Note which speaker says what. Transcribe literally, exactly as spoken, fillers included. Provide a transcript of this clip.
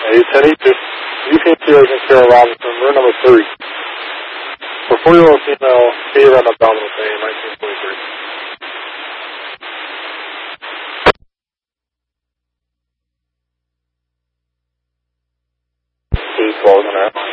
Speaker 1: Hey, Teddy, just U P T Agent Sarah Robinson, room number three. For four-year-old female, fever and abdominal pain, nineteen twenty-three. He's closing out.